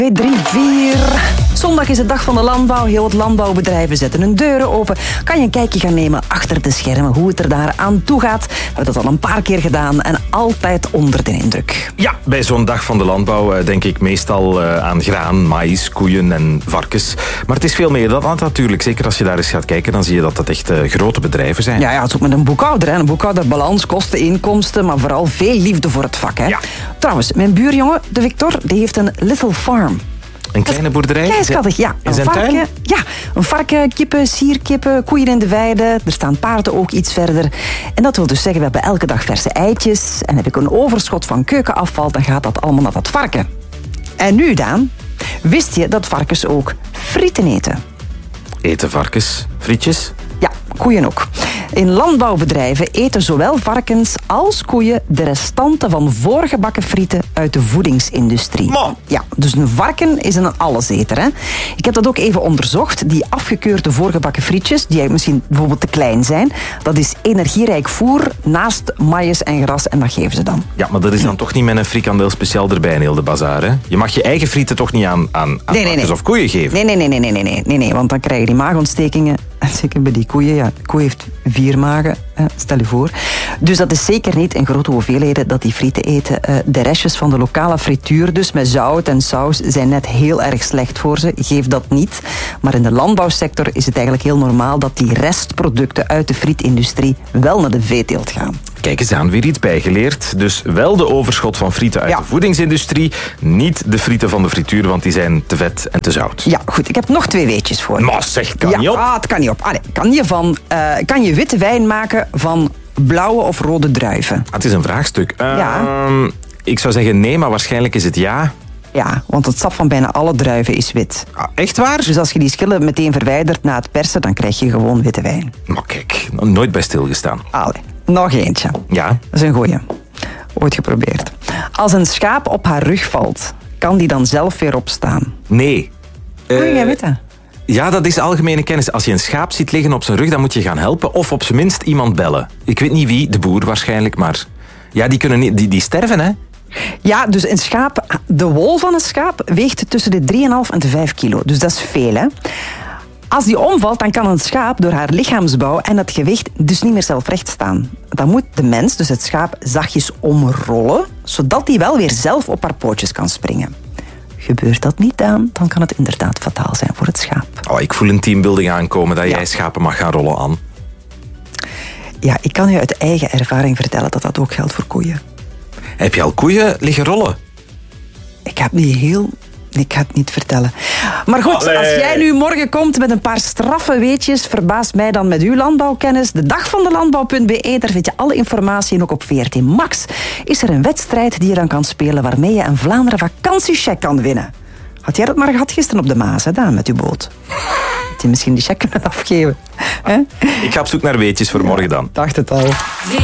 3, 4. Zondag is de dag van de landbouw. Heel wat landbouwbedrijven zetten hun deuren open. Kan je een kijkje gaan nemen achter de schermen, hoe het er daar aan toe gaat. We hebben dat al een paar keer gedaan en altijd onder de indruk. Ja, bij zo'n dag van de landbouw denk ik meestal aan graan, maïs, koeien en varkens. Maar het is veel meer dan dat natuurlijk. Zeker als je daar eens gaat kijken, dan zie je dat dat echt grote bedrijven zijn. Ja, het is ook met een boekhouder. Hè. Een boekhouder, balans, kosten, inkomsten, maar vooral veel liefde voor het vak. Hè. Ja. Trouwens, mijn buurjongen, de Victor, die heeft een little farm. Een kleine boerderij? Kleischattig, ja. In zijn tuin? Ja, een varken, kippen, sierkippen, koeien in de weide. Er staan paarden ook iets verder. En dat wil dus zeggen, we hebben elke dag verse eitjes. En heb ik een overschot van keukenafval, dan gaat dat allemaal naar dat varken. En nu, Daan, wist je dat varkens ook frieten eten? Eten varkens frietjes? Ja, koeien ook. In landbouwbedrijven eten zowel varkens als koeien de restanten van voorgebakken frieten uit de voedingsindustrie. Man. Ja, dus een varken is een alleseter. Hè? Ik heb dat ook even onderzocht. Die afgekeurde voorgebakken frietjes, die misschien bijvoorbeeld te klein zijn, dat is energierijk voer naast maïs en gras en dat geven ze dan. Ja, maar dat is dan toch niet met een frikandel speciaal erbij in heel de bazaar, hè? Je mag je eigen frieten toch niet aan varkens of koeien geven? Nee, want dan krijg je die maagontstekingen. En zeker bij die koeien, ja, de koe heeft 4 magen, stel je voor. Dus dat is zeker niet in grote hoeveelheden dat die frieten eten. De restjes van de lokale frituur, dus met zout en saus, zijn net heel erg slecht voor ze. Geef dat niet. Maar in de landbouwsector is het eigenlijk heel normaal dat die restproducten uit de frietindustrie wel naar de veeteelt gaan. Kijk eens aan, weer iets bijgeleerd. Dus wel de overschot van frieten uit de voedingsindustrie, niet de frieten van de frituur, want die zijn te vet en te zout. Ja, goed. Ik heb nog 2 weetjes voor je. Maar zeg, kan niet op. Het kan niet op. Kan je witte wijn maken van blauwe of rode druiven? Het is een vraagstuk. Ja. Ik zou zeggen nee, maar waarschijnlijk is het ja. Ja, want het sap van bijna alle druiven is wit. Ah, echt waar? Dus als je die schillen meteen verwijdert na het persen, dan krijg je gewoon witte wijn. Maar kijk, nooit bij stilgestaan. Allee, nog eentje. Ja. Dat is een goeie. Ooit geprobeerd. Als een schaap op haar rug valt, kan die dan zelf weer opstaan? Nee. Goeie, jij weet dat. Ja, dat is algemene kennis. Als je een schaap ziet liggen op zijn rug, dan moet je gaan helpen. Of op zijn minst iemand bellen. Ik weet niet wie, de boer waarschijnlijk, maar... Ja, die kunnen niet... Die sterven, hè? Ja, dus een schaap... De wol van een schaap weegt tussen de 3,5 en de 5 kilo. Dus dat is veel, hè? Als die omvalt, dan kan een schaap door haar lichaamsbouw en het gewicht dus niet meer zelf recht staan. Dan moet de mens, dus het schaap, zachtjes omrollen, zodat die wel weer zelf op haar pootjes kan springen. Gebeurt dat niet, Daan, dan kan het inderdaad fataal zijn voor het schaap. Oh, ik voel een teambuilding aankomen dat jij schapen mag gaan rollen aan. Ja, ik kan je uit eigen ervaring vertellen dat dat ook geldt voor koeien. Heb je al koeien liggen rollen? Ik ga het niet vertellen. Maar goed, als jij nu morgen komt met een paar straffe weetjes, verbaas mij dan met uw landbouwkennis. De dag van de landbouw.be, daar vind je alle informatie. En ook op VRT Max is er een wedstrijd die je dan kan spelen waarmee je een Vlaanderen vakantiecheck kan winnen. Had jij dat maar gehad gisteren op de Maas, hè, Daan, met uw boot? Had je misschien die check kunnen afgeven? Hè? Ik ga op zoek naar weetjes voor morgen dan. Dacht het al.